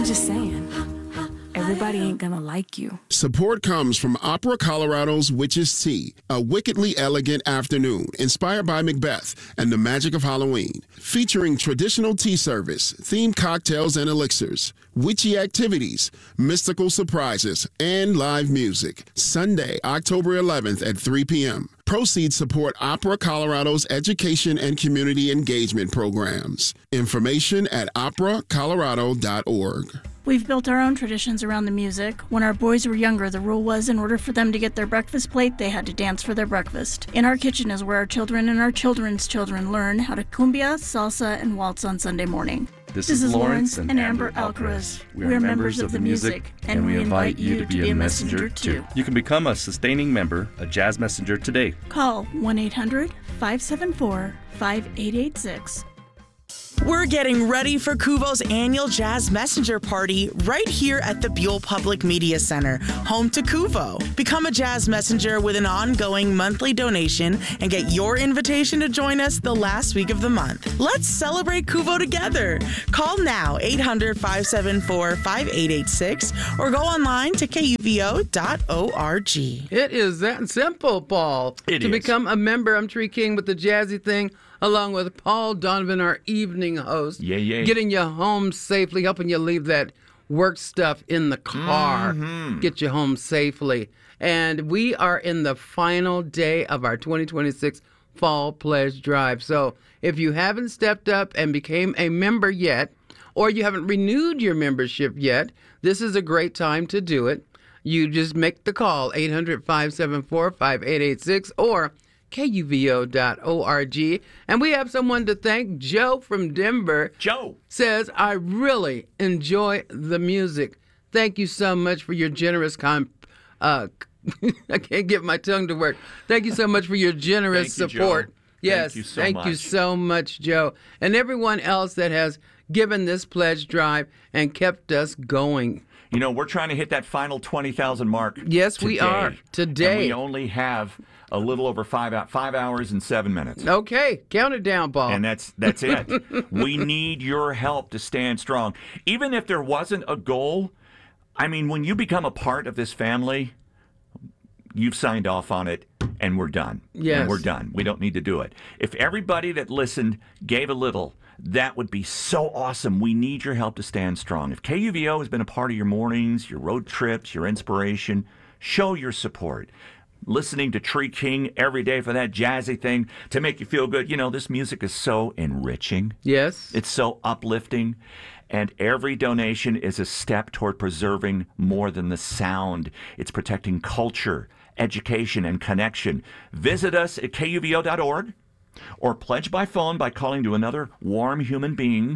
I'm just saying, everybody ain't gonna like you. Support comes from Opera Colorado's Witch's Tea, a wickedly elegant afternoon inspired by Macbeth and the magic of Halloween, featuring traditional tea service, themed cocktails and elixirs, witchy activities, mystical surprises, and live music. Sunday, October 11th at 3 p.m. Proceeds support Opera Colorado's education and community engagement programs. Information at operacolorado.org. We've built our own traditions around the music. When our boys were younger, the rule was in order for them to get their breakfast plate, they had to dance for their breakfast. In our kitchen is where our children and our children's children learn how to cumbia, salsa, and waltz on Sunday morning. This is Lawrence and Amber Alcaraz. We are members of the music, and we invite you to be a messenger too. You can become a sustaining member, a Jazz Messenger today. Call 1-800-574-5886. We're getting ready for Kuvo's annual Jazz Messenger Party right here at the Buell Public Media Center, home to Kuvo. Become a Jazz Messenger with an ongoing monthly donation and get your invitation to join us the last week of the month. Let's celebrate Kuvo together. Call now, 800-574-5886, or go online to kuvo.org. It is that simple, Paul. To become a member, I'm Tree King with the Jazzy Thing, along with Paul Donovan, our evening host. Yeah. Getting you home safely, helping you leave that work stuff in the car. Get you home safely. And we are in the final day of our 2026 Fall Pledge Drive. So if you haven't stepped up and became a member yet, or you haven't renewed your membership yet, this is a great time to do it. You just make the call, 800-574-5886, or kuvo.org. And we have someone to thank. Joe from Denver. Joe says, I really enjoy the music. Thank you so much for your generous I can't get my tongue to work. Thank you so much for your generous support. Joe. Yes, thank you so much, Joe. And everyone else that has given this pledge drive and kept us going. You know, we're trying to hit that final 20,000 mark. Yes, we are. Today. And we only have a little over 5 hours and 7 minutes. Okay, count it down, Paul. And that's it. We need your help to stand strong. Even if there wasn't a goal, I mean, when you become a part of this family, you've signed off on it, and we're done. Yes. And we're done. We don't need to do it. If everybody that listened gave a little, that would be so awesome. We need your help to stand strong. If KUVO has been a part of your mornings, your road trips, your inspiration, show your support. Listening to Tree King every day for that jazzy thing to make you feel good. You know, this music is so enriching. Yes. It's so uplifting. And every donation is a step toward preserving more than the sound. It's protecting culture, education, and connection. Visit us at kuvo.org or pledge by phone by calling to another warm human being,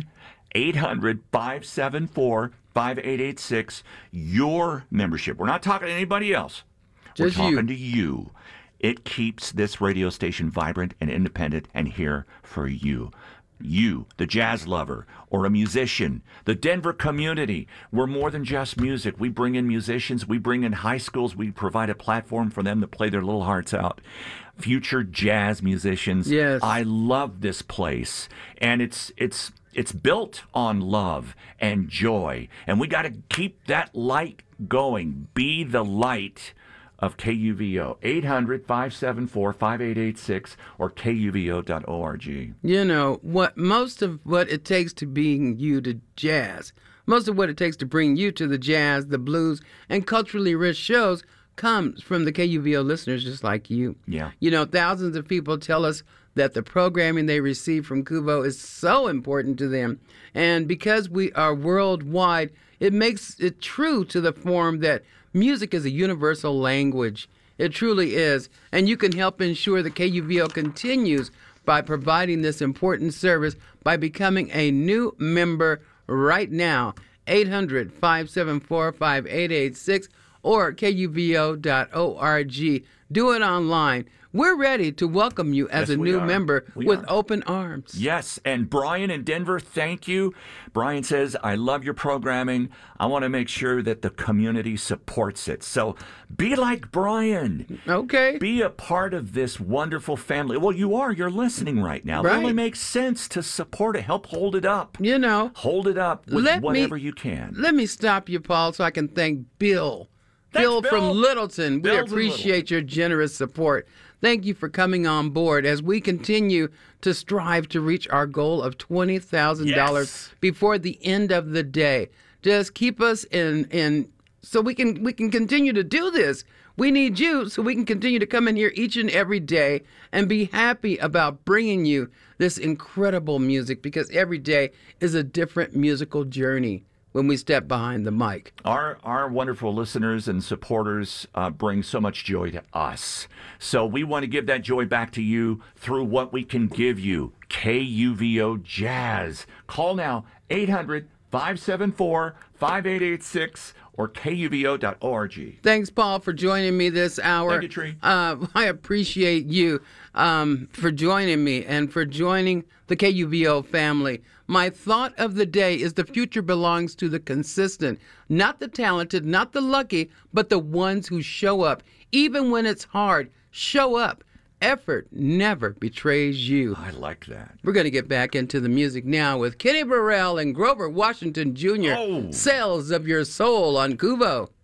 800-574-5886. Your membership. We're not talking to anybody else. We're talking to you. It keeps this radio station vibrant and independent and here for you. You, the jazz lover or a musician, the Denver community. We're more than just music. We bring in musicians. We bring in high schools. We provide a platform for them to play their little hearts out. Future jazz musicians. Yes. I love this place. And it's built on love and joy. And we got to keep that light going. Be the light of KUVO, 800-574-5886 or kuvo.org. You know, most of what it takes to bring you to jazz, most of what it takes to bring you to the jazz, the blues, and culturally rich shows comes from the KUVO listeners just like you. Yeah. You know, thousands of people tell us that the programming they receive from Kuvo is so important to them. And because we are worldwide, it makes it true to the form that music is a universal language. It truly is. And you can help ensure that KUVO continues by providing this important service by becoming a new member right now. 800-574-5886 or kuvo.org. Do it online. we're ready to welcome you as a new member with open arms. Yes, and Brian in Denver, thank you. Brian says, I love your programming. I want to make sure that the community supports it. So be like Brian. Okay. Be a part of this wonderful family. Well, you are. You're listening right now. Right. It only makes sense to support it. Help hold it up. You know. Hold it up with whatever you can. Let me stop you, Paul, so I can thank Bill. Bill From Littleton. We appreciate your generous support. Thank you for coming on board as we continue to strive to reach our goal of $20,000 before the end of the day. Just keep us in so we can continue to do this. We need you so we can continue to come in here each and every day and be happy about bringing you this incredible music, because every day is a different musical journey when we step behind the mic. Our wonderful listeners and supporters bring so much joy to us. So we want to give that joy back to you through what we can give you. KUVO Jazz. Call now, 800-574-5886 or KUVO.org. Thanks, Paul, for joining me this hour. Thank you, Tree. I appreciate you for joining me and for joining the KUVO family. My thought of the day is the future belongs to the consistent, not the talented, not the lucky, but the ones who show up. Even when it's hard, show up. Effort never betrays you. I like that. We're going to get back into the music now with Kenny Burrell and Grover Washington Jr. Cells of Your Soul on KUVO.